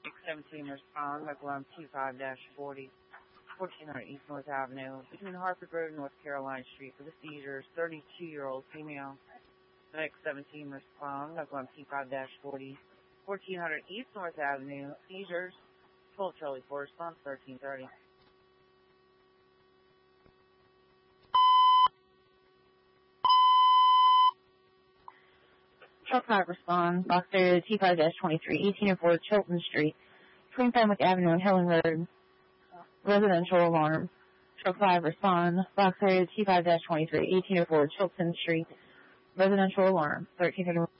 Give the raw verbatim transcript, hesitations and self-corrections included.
six seventeen respond, local alarm T five forty, fourteen hundred East North Avenue, between Harford Road and North Carolina Street for the seizures, thirty-two-year-old female. six seventeen respond, local alarm T five forty, fourteen hundred East North Avenue, seizures, full Charlie four, response thirteen thirty. Truck five respond, box area T five twenty-three, eighteen oh four Chilton Street, between Fenwick Avenue and Helen Road, residential alarm. Truck five respond, box area T five twenty-three, eighteen oh four Chilton Street, residential alarm, thirteen thirty.